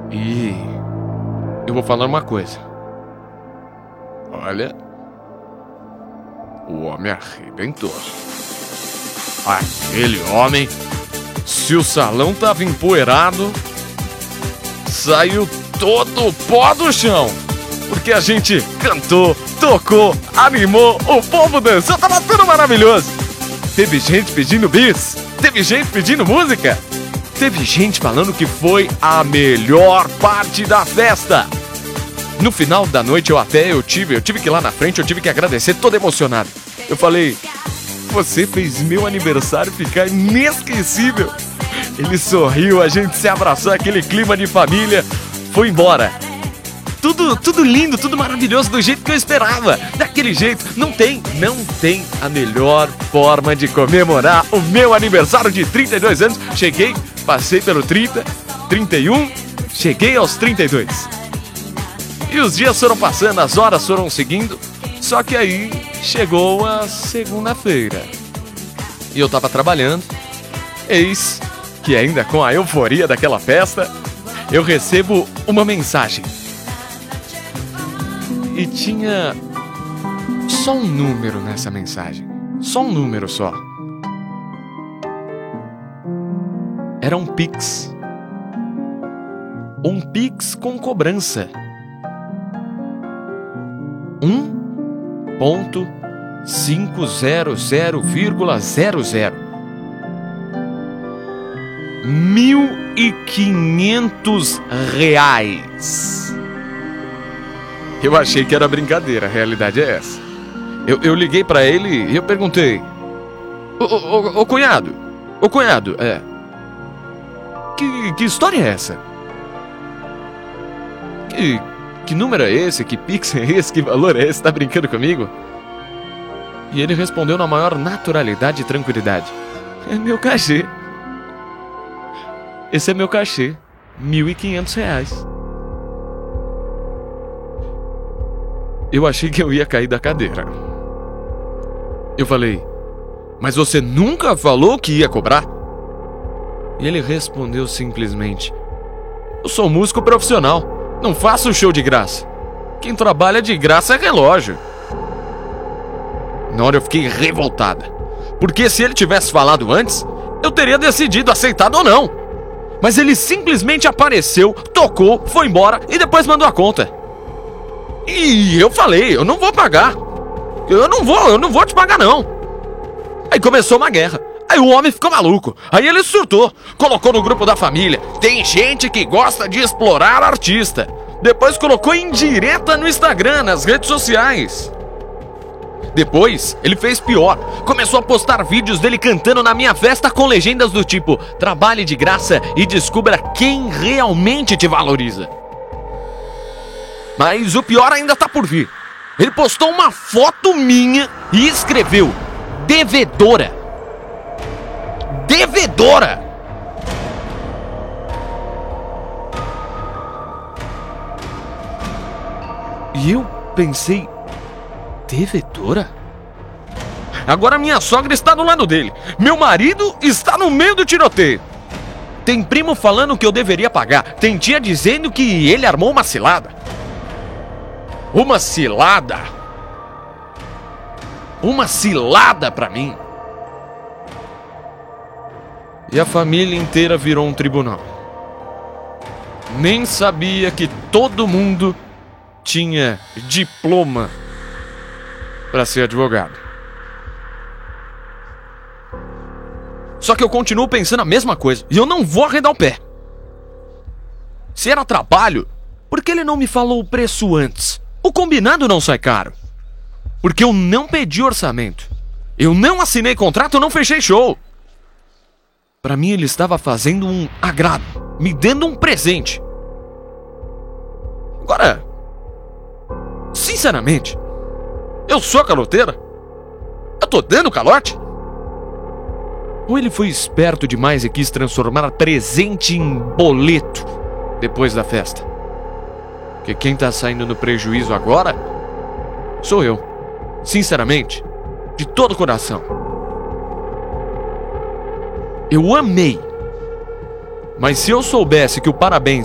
E eu vou falar uma coisa. Olha, o homem arrebentou. Aquele homem, se o salão tava empoeirado, saiu todo o pó do chão. Porque a gente cantou, tocou, animou, o povo dançou, tava tudo maravilhoso. Teve gente pedindo bis, teve gente pedindo música, teve gente falando que foi a melhor parte da festa. No final da noite eu tive que ir lá na frente, eu tive que agradecer, todo emocionado. Eu falei, você fez meu aniversário ficar inesquecível. Ele sorriu, a gente se abraçou, aquele clima de família, foi embora. Tudo lindo, tudo maravilhoso, do jeito que eu esperava. Daquele jeito, não tem a melhor forma de comemorar o meu aniversário de 32 anos. Cheguei, passei pelo 30, 31, cheguei aos 32. E os dias foram passando, as horas foram seguindo. Só que aí chegou a segunda-feira. E eu tava trabalhando. Eis que ainda com a euforia daquela festa, eu recebo uma mensagem. E tinha só um número nessa mensagem. Só um número só. Era um Pix. Um Pix com cobrança. 1.500,00. R$1.500. Eu achei que era brincadeira, a realidade é essa. Eu liguei pra ele e eu perguntei: Ô cunhado, que história é essa? Que número é esse? Que Pix é esse? Que valor é esse? Tá brincando comigo? E ele respondeu na maior naturalidade e tranquilidade: é meu cachê. Esse é meu cachê, R$1.500. Eu achei que eu ia cair da cadeira. Eu falei: mas você nunca falou que ia cobrar? E ele respondeu simplesmente: eu sou músico profissional, não faço show de graça. Quem trabalha de graça é relógio. Na hora eu fiquei revoltada, porque se ele tivesse falado antes, eu teria decidido aceitado ou não. Mas ele simplesmente apareceu, tocou, foi embora e depois mandou a conta. E eu falei: eu não vou pagar. Eu não vou te pagar não. Aí começou uma guerra. Aí o homem ficou maluco. Aí ele surtou, colocou no grupo da família: tem gente que gosta de explorar artista. Depois colocou indireta no Instagram, nas redes sociais. Depois ele fez pior, começou a postar vídeos dele cantando na minha festa com legendas do tipo: trabalhe de graça e descubra quem realmente te valoriza. Mas o pior ainda tá por vir. Ele postou uma foto minha e escreveu: devedora. Devedora! E eu pensei: devedora? Agora minha sogra está do lado dele. Meu marido está no meio do tiroteio. Tem primo falando que eu deveria pagar. Tem tia dizendo que ele armou uma cilada. Uma cilada? Uma cilada pra mim. E a família inteira virou um tribunal. Nem sabia que todo mundo tinha diploma pra ser advogado. Só que eu continuo pensando a mesma coisa. E eu não vou arredar o pé. Se era trabalho, por que ele não me falou o preço antes? O combinado não sai caro. Porque eu não pedi orçamento. Eu não assinei contrato, eu não fechei show. Pra mim ele estava fazendo um agrado, me dando um presente. Agora, sinceramente, eu sou caloteira? Eu tô dando calote? Ou ele foi esperto demais e quis transformar presente em boleto depois da festa? Porque quem tá saindo no prejuízo agora sou eu. Sinceramente, de todo o coração. Eu amei. Mas se eu soubesse que o parabéns